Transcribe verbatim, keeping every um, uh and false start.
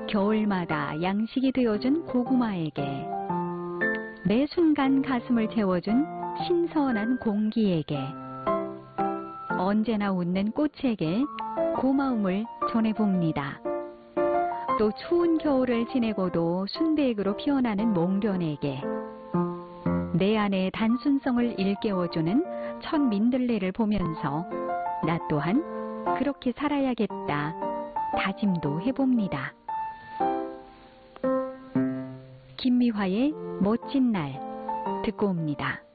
겨울마다 양식이 되어준 고구마에게, 매 순간 가슴을 채워준 신선한 공기에게, 언제나 웃는 꽃에게 고마움을 전해봅니다. 또 추운 겨울을 지내고도 순백으로 피어나는 몽련에게, 내 안의 단순성을 일깨워주는 첫 민들레를 보면서 나 또한 그렇게 살아야겠다 다짐도 해봅니다. 김미화의 멋진 날 듣고 옵니다.